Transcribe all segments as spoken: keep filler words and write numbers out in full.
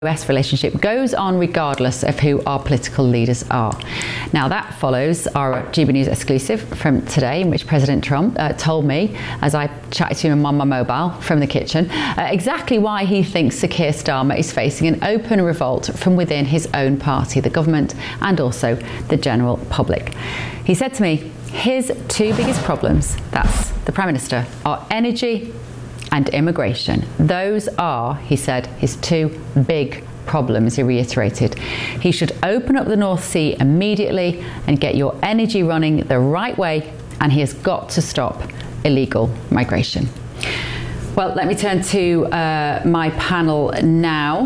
U S relationship goes on regardless of who our political leaders are. Now that follows our G B News exclusive from today, in which President Trump uh, told me, as I chatted to him on my mobile from the kitchen, uh, exactly why he thinks Sir Keir Starmer is facing an open revolt from within his own party, the government, and also the general public. He said to me, his two biggest problems, that's the Prime Minister, are energy and immigration. Those are, he said, his two big problems, he reiterated. He should open up the North Sea immediately and get your energy running the right way, and he has got to stop illegal migration. Well, let me turn to uh, my panel now.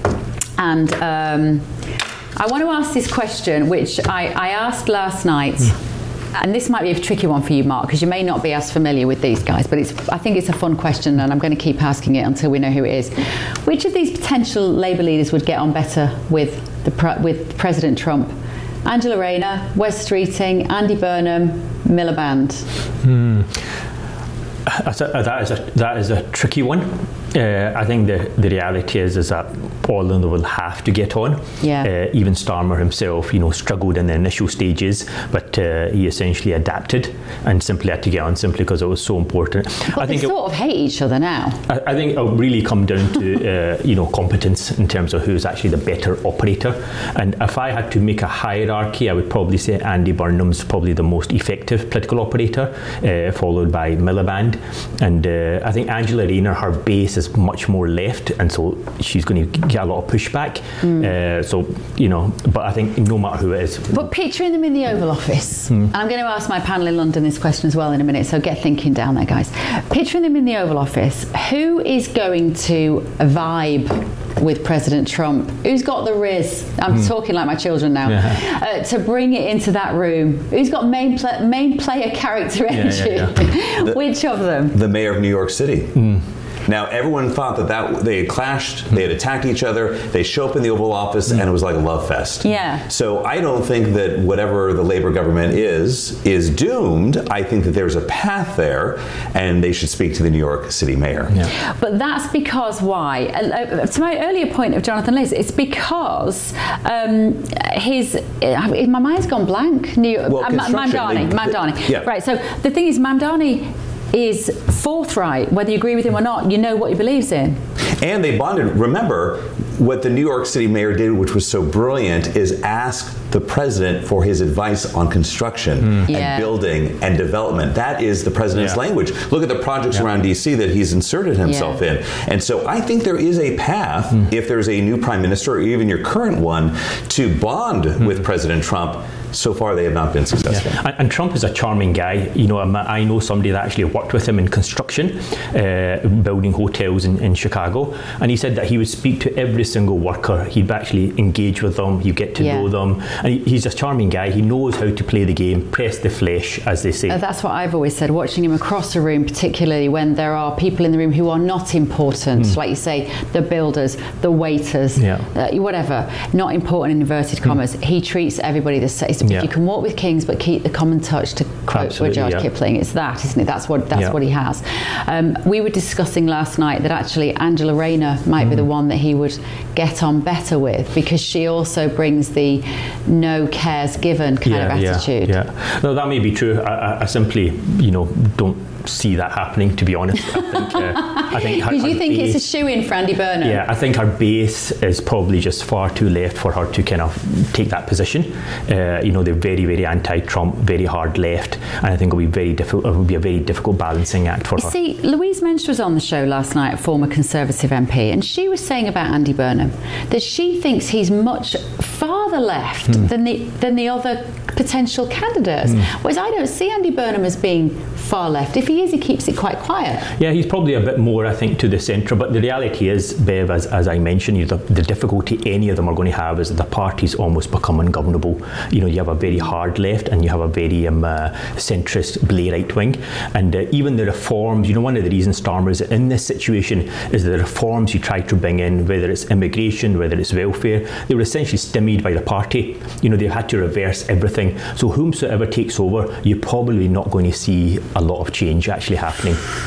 And um, I want to ask this question, which I, I asked last night. Mm. And this might be a tricky one for you, Mark, because you may not be as familiar with these guys, but it's, I think it's a fun question, and I'm going to keep asking it until we know who it is. Which of these potential Labour leaders would get on better with the with President Trump? Angela Rayner, Wes Streeting, Andy Burnham, Miliband? Hmm. That's a, that is a that is a tricky one. Uh, I think the, the reality is is that all of them will have to get on. Yeah. Uh, even Starmer himself, you know, struggled in the initial stages, but uh, he essentially adapted and simply had to get on simply because it was so important. But I think they sort it, of hate each other now. I, I think it'll really come down to uh, you know, competence in terms of who's actually the better operator. And if I had to make a hierarchy, I would probably say Andy Burnham's probably the most effective political operator, uh, followed by Miliband. And uh, I think Angela Rayner, her base is much more left, and so she's going to get a lot of pushback. Mm. Uh, so, you know, but I think no matter who it is. But picturing them in the Oval Office, mm. and I'm going to ask my panel in London this question as well in a minute, so get thinking down there, guys. Picturing them in the Oval Office, who is going to vibe with President Trump? Who's got the riz? I'm mm. talking like my children now. Yeah. Uh, to bring it into that room. Who's got main pla- main player character energy? Yeah, yeah, yeah. the, Which of them? The mayor of New York City. Mm. Now, everyone thought that, that they had clashed, they had attacked each other, they show up in the Oval Office, and it was like a love fest. Yeah. So I don't think that whatever the Labour government is, is doomed. I think that there's a path there, and they should speak to the New York City mayor. Yeah. But that's because why? Uh, to my earlier point of Jonathan Liz, it's because um, his, uh, my mind's gone blank. New, well, uh, Mamdani. Mamdani. Yeah. Right, so the thing is, Mamdani is forthright, whether you agree with him or not. You know what he believes in. And they bonded. Remember, what the New York City mayor did, which was so brilliant, is ask the president for his advice on construction mm. and yeah. building and development. That is the president's yeah. language. Look at the projects yeah. around D C that he's inserted himself yeah. in. And so I think there is a path, mm. if there's a new prime minister or even your current one, to bond mm. with President Trump. So far, they have not been successful. Yeah. And, and Trump is a charming guy. You know, I know somebody that actually worked with him in construction, uh, building hotels in, in Chicago, and he said that he would speak to every single worker. He'd actually engage with them. You get to yeah. know them, and he, he's a charming guy. He knows how to play the game, press the flesh, as they say. Uh, that's what I've always said. Watching him across the room, particularly when there are people in the room who are not important, mm. like you say, the builders, the waiters, yeah. uh, whatever, not important in inverted commas. Mm. He treats everybody the same. Yeah. You can walk with kings, but keep the common touch, to quote Absolutely, Rudyard yeah. Kipling. It's that, isn't it? That's what that's yeah. what he has. Um, we were discussing last night that actually Angela Rayner might mm. be the one that he would get on better with, because she also brings the no cares given kind yeah, of attitude. Yeah, yeah. No, that may be true. I, I simply, you know, don't see that happening, to be honest. I think, uh, I think her, Did you her think base, it's a shoe-in for Andy Burnham? Yeah, I think her base is probably just far too left for her to kind of take that position. Uh, you know, they're very, very anti-Trump, very hard left, and I think it'll be very difficult. It will be a very difficult balancing act for you her. See, Louise Mensch was on the show last night, a former Conservative M P, and she was saying about Andy Burnham that she thinks he's much farther left mm. than the than the other potential candidates. Mm. Whereas I don't see Andy Burnham as being far left. If he is, he keeps it quite quiet. Yeah, he's probably a bit more, I think, to the centre. But the reality is, Bev, as, as I mentioned, you know, the, the difficulty any of them are going to have is that the party's almost become ungovernable. You know, you have a very hard left and you have a very um, uh, centrist Blairite wing. And uh, even the reforms, you know, one of the reasons Starmer is in this situation is the reforms you try to bring in, whether it's immigration, whether it's welfare, they were essentially stymied by the party. You know, they've had to reverse everything. So whomsoever takes over, you're probably not going to see a lot of change actually happening.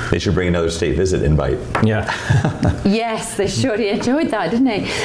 They should bring another state visit invite. Yeah. Yes, they should. He enjoyed that, didn't he?